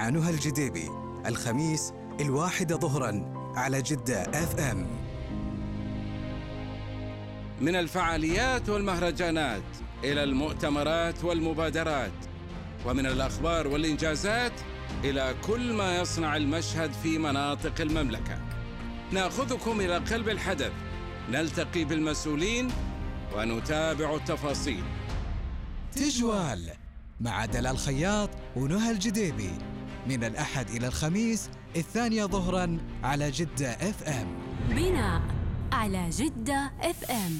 مع نهى الجديبي الخميس 1 ظهراً على جدة FM. من الفعاليات والمهرجانات إلى المؤتمرات والمبادرات، ومن الأخبار والإنجازات إلى كل ما يصنع المشهد في مناطق المملكة، نأخذكم إلى قلب الحدث، نلتقي بالمسؤولين ونتابع التفاصيل. تجوال مع دلال خياط ونهى الجديبي من الأحد إلى الخميس 2 ظهراً على جدة FM. بناء على جدة FM.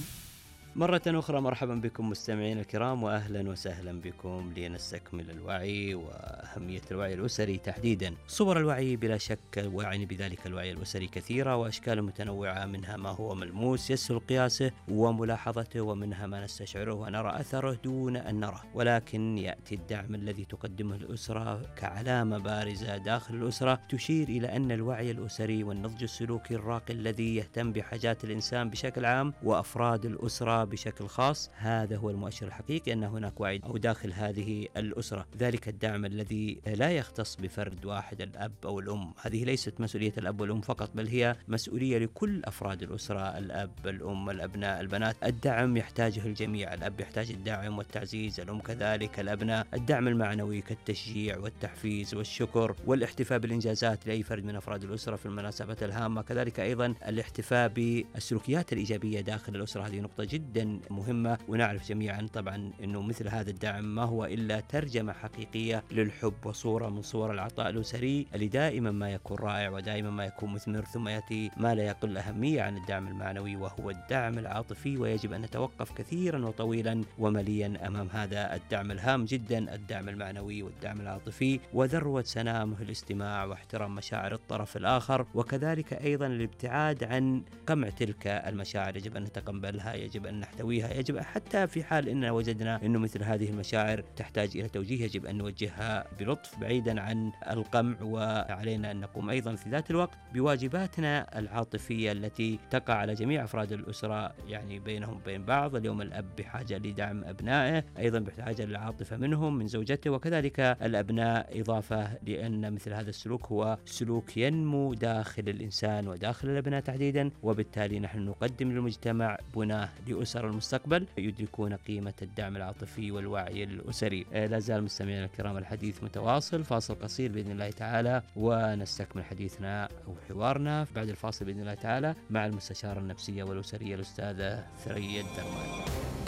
مرة أخرى مرحبا بكم مستمعين الكرام، وأهلا وسهلا بكم لنستكمل الوعي وأهمية الوعي الأسري تحديدا. صور الوعي بلا شك وعني بذلك الوعي الأسري كثيرة وأشكال متنوعة، منها ما هو ملموس يسهل قياسه وملاحظته، ومنها ما نستشعره ونرى أثره دون أن نراه. ولكن يأتي الدعم الذي تقدمه الأسرة كعلامة بارزة داخل الأسرة تشير إلى أن الوعي الأسري والنضج السلوكي الراقي الذي يهتم بحاجات الإنسان بشكل عام وأفراد الأسرة بشكل خاص، هذا هو المؤشر الحقيقي أن هناك وعي أو داخل هذه الأسرة. ذلك الدعم الذي لا يختص بفرد واحد، الأب أو الأم. هذه ليست مسؤولية الأب والأم فقط، بل هي مسؤولية لكل أفراد الأسرة، الأب، الأم، الأبناء، البنات. الدعم يحتاجه الجميع، الأب يحتاج الدعم والتعزيز، الأم كذلك، الأبناء الدعم المعنوي كالتشجيع والتحفيز والشكر والاحتفاء بالإنجازات لأي فرد من أفراد الأسرة في المناسبات الهامة. كذلك أيضا الاحتفاء بالسلوكيات الإيجابية داخل الأسرة، هذه نقطة جدا مهمة. ونعرف جميعا طبعا أنه مثل هذا الدعم ما هو إلا ترجمة حقيقية للحب وصورة من صور العطاء الأسري اللي دائما ما يكون رائع ودائما ما يكون مثمر. ثم يأتي ما لا يقل أهمية عن الدعم المعنوي وهو الدعم العاطفي، ويجب أن نتوقف كثيرا وطويلا ومليا أمام هذا الدعم الهام جدا، الدعم المعنوي والدعم العاطفي، وذروة سنامه الاستماع واحترام مشاعر الطرف الآخر، وكذلك أيضا الابتعاد عن قمع تلك المشاعر. يجب أن نتقبلها، يجب أن نحتويها، يجب حتى في حال إننا وجدنا أنه مثل هذه المشاعر تحتاج إلى توجيه يجب أن نوجهها بلطف بعيدا عن القمع. وعلينا أن نقوم أيضا في ذات الوقت بواجباتنا العاطفية التي تقع على جميع أفراد الأسرة، يعني بينهم وبين بعض. اليوم الأب بحاجة لدعم أبنائه، أيضا بحاجة للعاطفة منهم من زوجته، وكذلك الأبناء، إضافة لأن مثل هذا السلوك هو سلوك ينمو داخل الإنسان وداخل الأبناء تحديدا، وبالتالي نحن نقدم للمجتمع بناء لأسر المستقبل يدركون قيمة الدعم العاطفي والوعي الأسري. لا زال مستمعينا الكرام الحديث متواصل، فاصل قصير بإذن الله تعالى ونستكمل حديثنا أو حوارنا بعد الفاصل بإذن الله تعالى مع المستشارة النفسية والأسرية الأستاذة ثريا الدرمان.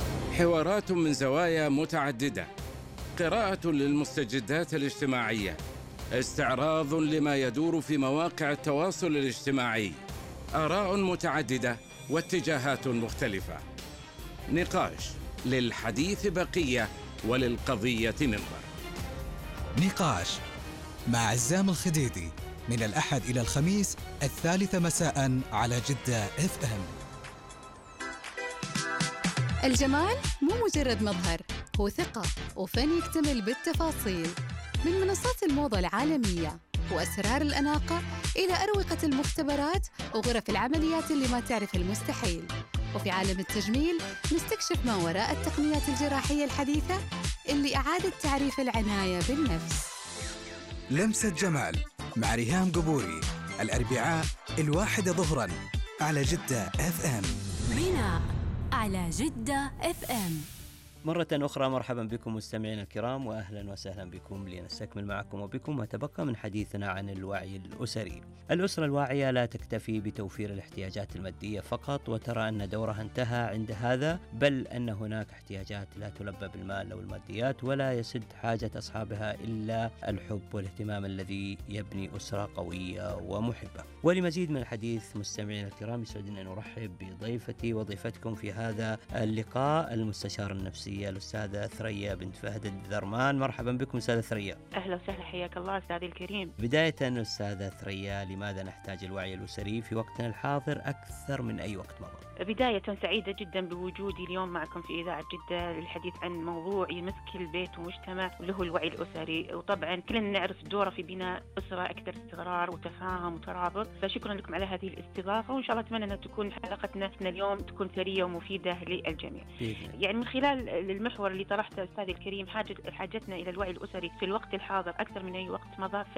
حوارات من زوايا متعددة، قراءة للمستجدات الاجتماعية، استعراض لما يدور في مواقع التواصل الاجتماعي، آراء متعددة واتجاهات مختلفة، نقاش للحديث بقية وللقضية منبر. نقاش مع عزام الخديدي من الأحد إلى الخميس 3 مساء على جدة FM. الجمال مو مجرد مظهر، هو ثقة وفن يكتمل بالتفاصيل. من منصات الموضة العالمية وأسرار الأناقة إلى أروقة المختبرات وغرف العمليات اللي ما تعرف المستحيل. وفي عالم التجميل نستكشف ما وراء التقنيات الجراحية الحديثة اللي أعادت تعريف العناية بالنفس. لمسة جمال مع ريهام قبوري الأربعاء 1 ظهراً على جدة FM. بناء على جدة FM. مرة أخرى مرحبا بكم مستمعين الكرام، وأهلا وسهلا بكم لنستكمل معكم وبكم ما تبقى من حديثنا عن الوعي الأسري. الأسرة الواعية لا تكتفي بتوفير الاحتياجات المادية فقط وترى أن دورها انتهى عند هذا، بل أن هناك احتياجات لا تلبى بالمال أو الماديات، ولا يسد حاجة أصحابها إلا الحب والاهتمام الذي يبني أسرة قوية ومحبة. ولمزيد من الحديث مستمعين الكرام يسعدنا أن نرحب بضيفتي وضيفتكم في هذا اللقاء المستشار النفسي الأستاذة ثريا بنت فهد الدرمان. مرحبا بكم أستاذة ثريا. أهلا وسهلا، حياك الله أستاذي الكريم. بداية أستاذة ثريا، لماذا نحتاج الوعي الأسري في وقتنا الحاضر أكثر من أي وقت مضى؟ بداية سعيدة جدا بوجودي اليوم معكم في إذاعة جدة للحديث عن موضوع يمس كل بيت ومجتمع له الوعي الأسري، وطبعا كلنا نعرف دوره في بناء أسرة أكثر استقرار وتفاهم وترابط. فشكرا لكم على هذه الاستضافة، وإن شاء الله أتمنى أن تكون حلقتنا اليوم تكون ثرية ومفيدة للجميع. يعني من خلال المحور اللي طرحته أستاذي الكريم، حاجتنا إلى الوعي الأسري في الوقت الحاضر أكثر من أي وقت مضى.